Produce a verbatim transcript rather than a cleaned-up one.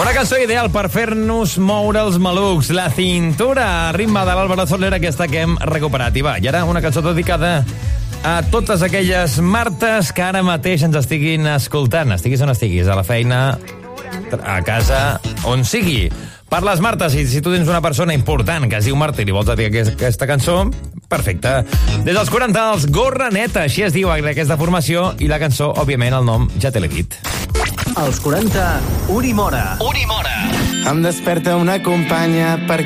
Una cançó ideal per fer-nos moure els malucs. La cintura, ritme de l'Álvaro Soler, aquesta que hem recuperat. I va, i ara una cançó dedicada a totes aquelles Martes que ara mateix ens estiguin escoltant. Estiguis on estiguis, a la feina, a casa, on sigui. Per les Martes, i si tu tens una persona important que es diu Marta i li vols dedicar aquesta cançó, perfecte. Des dels quaranta, els Gorra Neta, així es diu aquesta formació, i la cançó, òbviament, el nom ja te l'he dit. Als quaranta, Uri Mora. Uri Mora. Em desperta una companya per